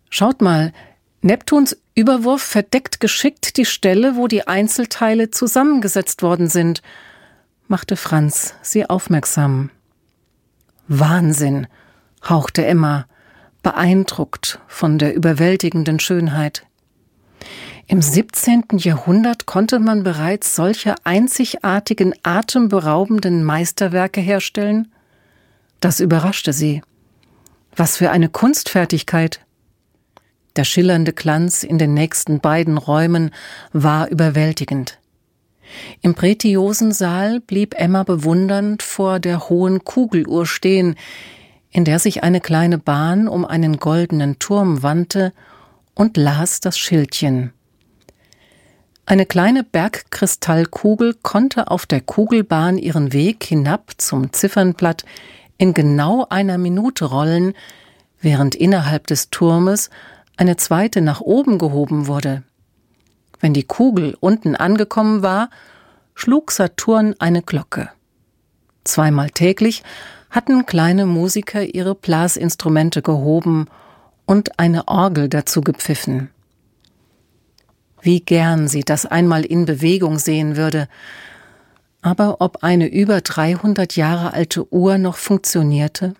Schaut mal, Neptuns Überwurf verdeckt geschickt die Stelle, wo die Einzelteile zusammengesetzt worden sind, machte Franz sie aufmerksam. Wahnsinn, hauchte Emma, beeindruckt von der überwältigenden Schönheit. Im 17. Jahrhundert konnte man bereits solche einzigartigen, atemberaubenden Meisterwerke herstellen? Das überraschte sie. Was für eine Kunstfertigkeit! Der schillernde Glanz in den nächsten beiden Räumen war überwältigend. Im Pretiosensaal blieb Emma bewundernd vor der hohen Kugeluhr stehen, in der sich eine kleine Bahn um einen goldenen Turm wandte, und las das Schildchen. Eine kleine Bergkristallkugel konnte auf der Kugelbahn ihren Weg hinab zum Ziffernblatt in genau einer Minute rollen, während innerhalb des Turmes eine zweite nach oben gehoben wurde. Wenn die Kugel unten angekommen war, schlug Saturn eine Glocke. 2-mal täglich hatten kleine Musiker ihre Blasinstrumente gehoben und eine Orgel dazu gepfiffen. Wie gern sie das einmal in Bewegung sehen würde. Aber ob eine über 300 Jahre alte Uhr noch funktionierte?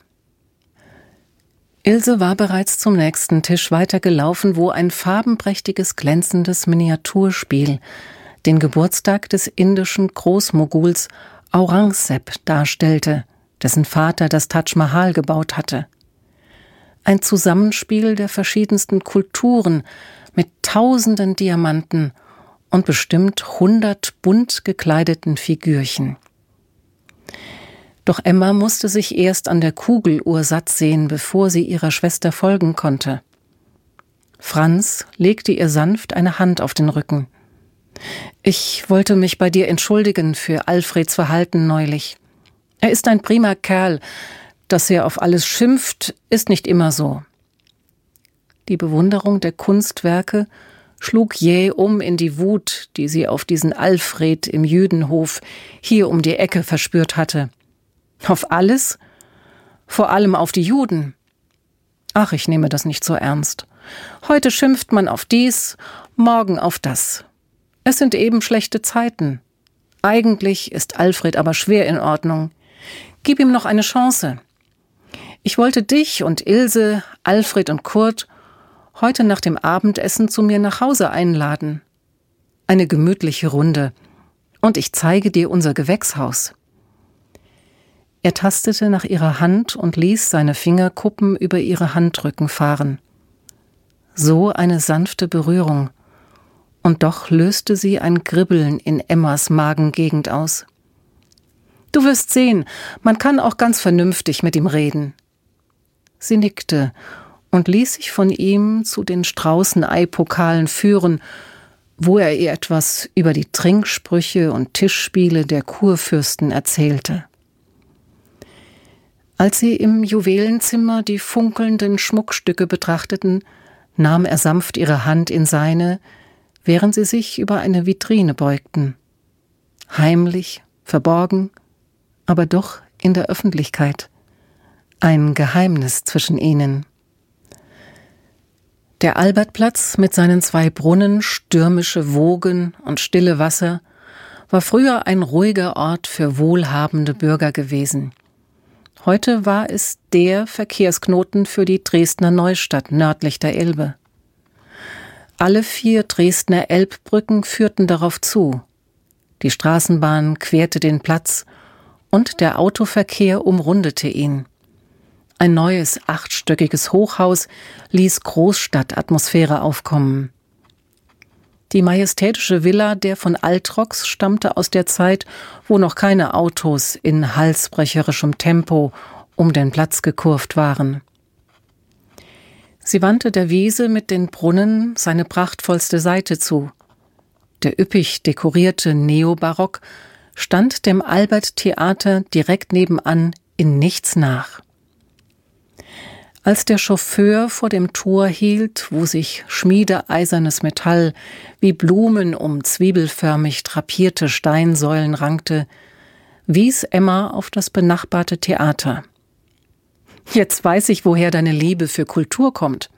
Ilse war bereits zum nächsten Tisch weitergelaufen, wo ein farbenprächtiges, glänzendes Miniaturspiel den Geburtstag des indischen Großmoguls Aurangzeb darstellte, dessen Vater das Taj Mahal gebaut hatte. Ein Zusammenspiel der verschiedensten Kulturen mit tausenden Diamanten und bestimmt 100 bunt gekleideten Figürchen. Doch Emma musste sich erst an der Kugeluhr satt sehen, bevor sie ihrer Schwester folgen konnte. Franz legte ihr sanft eine Hand auf den Rücken. »Ich wollte mich bei dir entschuldigen für Alfreds Verhalten neulich. Er ist ein prima Kerl. Dass er auf alles schimpft, ist nicht immer so.« Die Bewunderung der Kunstwerke schlug jäh um in die Wut, die sie auf diesen Alfred im Jüdenhof hier um die Ecke verspürt hatte. Auf alles? Vor allem auf die Juden. Ach, ich nehme das nicht so ernst. Heute schimpft man auf dies, morgen auf das. Es sind eben schlechte Zeiten. Eigentlich ist Alfred aber schwer in Ordnung. Gib ihm noch eine Chance. Ich wollte dich und Ilse, Alfred und Kurt heute nach dem Abendessen zu mir nach Hause einladen. Eine gemütliche Runde. Und ich zeige dir unser Gewächshaus. Er tastete nach ihrer Hand und ließ seine Fingerkuppen über ihre Handrücken fahren. So eine sanfte Berührung. Und doch löste sie ein Kribbeln in Emmas Magengegend aus. »Du wirst sehen, man kann auch ganz vernünftig mit ihm reden.« Sie nickte und ließ sich von ihm zu den Straußeneipokalen führen, wo er ihr etwas über die Trinksprüche und Tischspiele der Kurfürsten erzählte. Als sie im Juwelenzimmer die funkelnden Schmuckstücke betrachteten, nahm er sanft ihre Hand in seine, während sie sich über eine Vitrine beugten. Heimlich, verborgen, aber doch in der Öffentlichkeit. Ein Geheimnis zwischen ihnen. Der Albertplatz mit seinen 2 Brunnen, stürmische Wogen und stille Wasser war früher ein ruhiger Ort für wohlhabende Bürger gewesen. Heute war es der Verkehrsknoten für die Dresdner Neustadt nördlich der Elbe. Alle 4 Dresdner Elbbrücken führten darauf zu. Die Straßenbahn querte den Platz und der Autoverkehr umrundete ihn. Ein neues 8-stöckiges Hochhaus ließ Großstadtatmosphäre aufkommen. Die majestätische Villa der von Altrox stammte aus der Zeit, wo noch keine Autos in halsbrecherischem Tempo um den Platz gekurvt waren. Sie wandte der Wiese mit den Brunnen seine prachtvollste Seite zu. Der üppig dekorierte Neobarock stand dem Albert-Theater direkt nebenan in nichts nach. Als der Chauffeur vor dem Tor hielt, wo sich schmiedeeisernes Metall wie Blumen um zwiebelförmig drapierte Steinsäulen rankte, wies Emma auf das benachbarte Theater. »Jetzt weiß ich, woher deine Liebe für Kultur kommt.